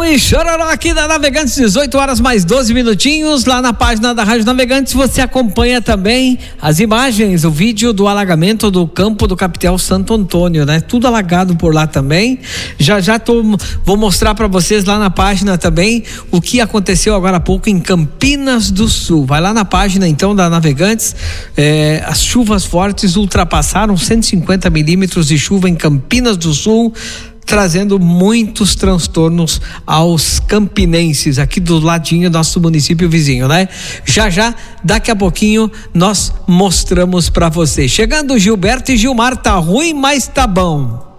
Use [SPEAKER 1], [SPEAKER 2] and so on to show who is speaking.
[SPEAKER 1] e chororó aqui da Navegantes, 18 horas mais 12 minutinhos, lá na página da Rádio Navegantes você acompanha também as imagens, o vídeo do alagamento do campo do Capitel Santo Antônio, né? Tudo alagado por lá também. Já vou mostrar para vocês lá na página também o que aconteceu agora há pouco em Campinas do Sul. Vai lá na página então da Navegantes, as chuvas fortes ultrapassaram 150 milímetros de chuva em Campinas do Sul, trazendo muitos transtornos aos campinenses aqui do ladinho, nosso município vizinho, né? Já, daqui a pouquinho nós mostramos para você. Chegando Gilberto e Gilmar, tá ruim, mas tá bom.